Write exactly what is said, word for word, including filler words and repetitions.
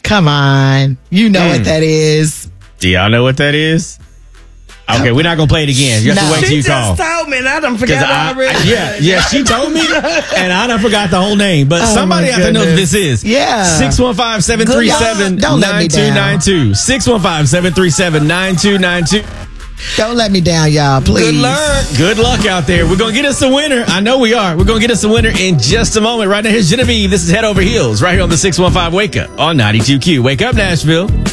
Come on. You know Mm. what that is. Do y'all know what that is? Okay, we're not gonna play it again. You have No. to wait till She you just call. told me, and I done 'Cause forgot I- already. I- yeah, yeah, she told me, and I done forgot the whole name. But Oh, somebody my out there knows what goodness. this is. Yeah. six one five, seven three seven, Don't let me nine two nine two. six one five, seven three seven, nine two nine two. Don't let me down, y'all, please. Good luck. Good luck out there. We're going to get us a winner. I know we are. We're going to get us a winner in just a moment. Right now, here's Genevieve. This is Head Over Heels right here on the six one five Wake Up on ninety-two Q. Wake up, Nashville.